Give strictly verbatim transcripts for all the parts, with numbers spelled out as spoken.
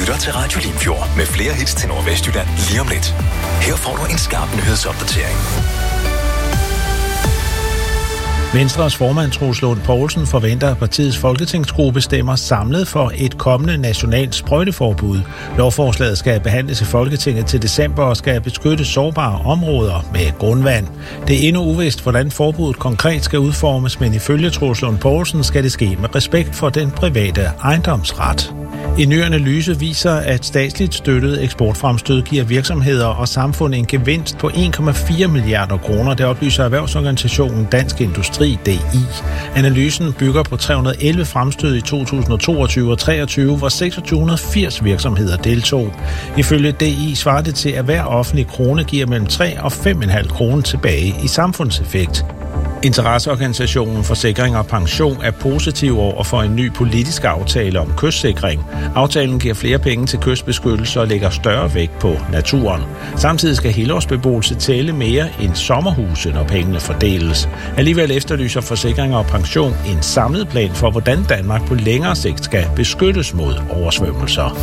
lytter til Radio Limfjord med flere hits til Nordvestjylland lige om lidt. Her får du en skarp nyhedsopdatering. Venstres formand Troels Lund Poulsen forventer, at partiets folketingsgruppe stemmer samlet for et kommende nationalt sprøjteforbud. Lovforslaget skal behandles i Folketinget til december og skal beskytte sårbare områder med grundvand. Det er endnu uvist, hvordan forbuddet konkret skal udformes, men ifølge Troels Lund Poulsen skal det ske med respekt for den private ejendomsret. En ny analyse viser, at statsligt støttet eksportfremstød giver virksomheder og samfund en gevinst på en komma fire milliarder kroner. Det oplyser erhvervsorganisationen Dansk Industri, D I. Analysen bygger på tre hundrede og elleve fremstød i to tusind og toogtyve og treogtyve, hvor seks tusind seks hundrede og firs virksomheder deltog. Ifølge D I svarer det til, at hver offentlig krone giver mellem tre og fem komma fem kroner tilbage i samfundseffekt. Interesseorganisationen Forsikring og Pension er positiv over for en ny politisk aftale om kystsikring. Aftalen giver flere penge til kystbeskyttelse og lægger større vægt på naturen. Samtidig skal helårsbeboelse tælle mere end sommerhuse, når pengene fordeles. Alligevel efterlyser Forsikring og Pension en samlet plan for, hvordan Danmark på længere sigt skal beskyttes mod oversvømmelser.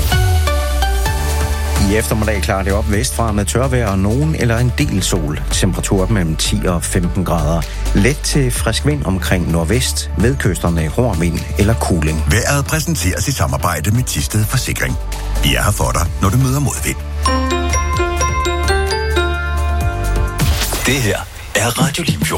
I eftermiddag klarer det op vestfra med tørvejr og nogen eller en del sol. Temperatur mellem ti og femten grader. Let til frisk vind omkring nordvest, ved kysterne hård eller kuling. Vejret præsenteres i samarbejde med Thisted Forsikring. Vi er her for dig, når du møder modvind. Det her er Radio Limfjord.